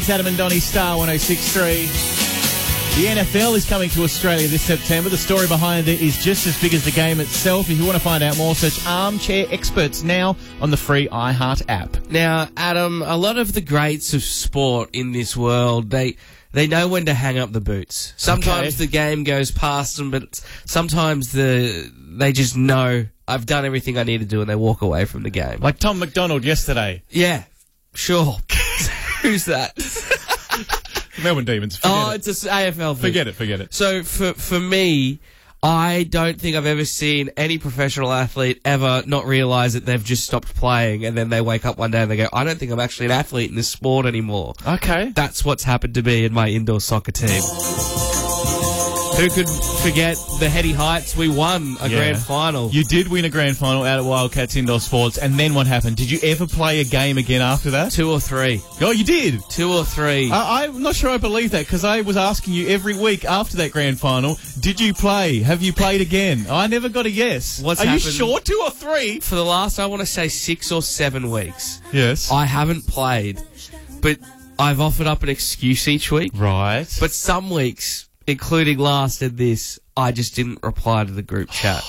It's Adam and Donny, Star 106.3. The NFL is coming to Australia this September. The story behind it is just as big as the game itself. If you want to find out more, search Armchair Experts now on the free iHeart app. Now, Adam, a lot of the greats of sport in this world, they know when to hang up the boots. Sometimes the game goes past them, but sometimes they just know, I've done everything I need to do, and they walk away from the game. Like Tom McDonald yesterday. Yeah, sure. Who's that? Melbourne Demons. It's an AFL thing. Forget it. So for me, I don't think I've ever seen any professional athlete ever not realise that they've just stopped playing, and then they wake up one day and they go, I don't think I'm actually an athlete in this sport anymore. Okay. That's what's happened to me in my indoor soccer team. Who could forget the heady heights? We won a grand final. You did win a grand final out at Wildcats Indoor Sports, and then what happened? Did you ever play a game again after that? 2 or 3. Oh, you did? 2 or 3. I'm not sure I believe that, because I was asking you every week after that grand final, did you play? Have you played again? I never got a yes. What's Are happened? you sure 2 or 3? For the last, I want to say 6 or 7 weeks. Yes. I haven't played, but I've offered up an excuse each week. Right. But some weeks, including last and this, I just didn't reply to the group chat.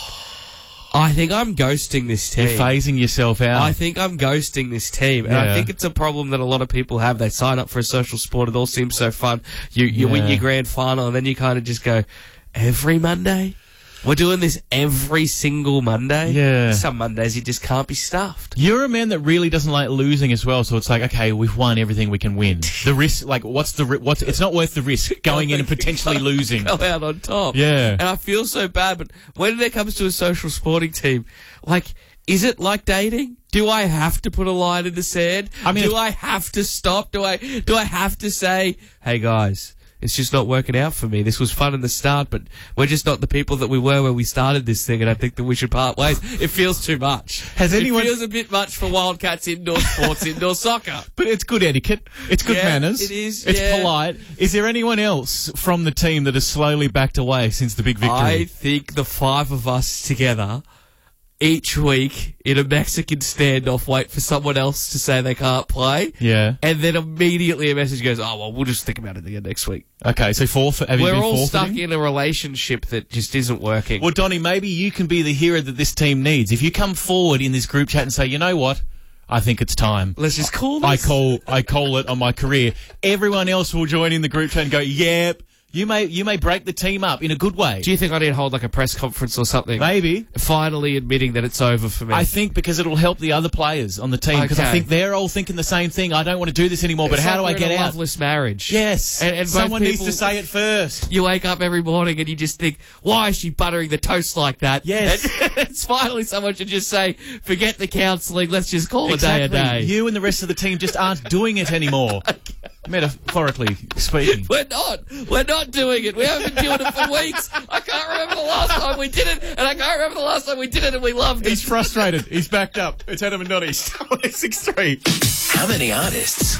I think I'm ghosting this team. You're phasing yourself out. I think I'm ghosting this team. And I think it's a problem that a lot of people have. They sign up for a social sport. It all seems so fun. You win your grand final, and then you kind of just go, every Monday? We're doing this every single Monday? Yeah. Some Mondays you just can't be stuffed. You're a man that really doesn't like losing as well, so it's like, okay, we've won everything we can win. The risk, like, it's not worth the risk going in and potentially losing. Go out on top. Yeah. And I feel so bad, but when it comes to a social sporting team, like, is it like dating? Do I have to put a line in the sand? I mean, do I have to stop? Do I have to say, hey guys, it's just not working out for me. This was fun in the start, but we're just not the people that we were when we started this thing, and I think that we should part ways. It feels too much. It feels a bit much for Wildcats Indoor Sports, indoor soccer. But it's good etiquette. It's good manners. It is. It's polite. Is there anyone else from the team that has slowly backed away since the big victory? I think the 5 of us together, each week in a Mexican standoff, wait for someone else to say they can't play. Yeah. And then immediately a message goes, oh, well, we'll just think about it again next week. Okay, so have you We're been all forfeiting? stuck in a relationship that just isn't working. Well, Donny, maybe you can be the hero that this team needs. If you come forward in this group chat and say, you know what? I think it's time. Let's just call this. I call it on my career. Everyone else will join in the group chat and go, yep. You may break the team up in a good way. Do you think I need to hold like a press conference or something? Maybe. Finally admitting that it's over for me. I think because it'll help the other players on the team, because I think they're all thinking the same thing. I don't want to do this anymore, but how do I get out? Loveless marriage. Yes. And someone needs to say it first. You wake up every morning and you just think, why is she buttering the toast like that? Yes. And it's finally someone should just say, forget the counselling, let's just call a day a day. You and the rest of the team just aren't doing it anymore. Metaphorically speaking. We're not doing it. We haven't been doing it for weeks. I can't remember the last time we did it, and I can't remember the last time we did it and we loved it. He's frustrated. He's backed up. It's Adam and Donny, Star 106.3. How many artists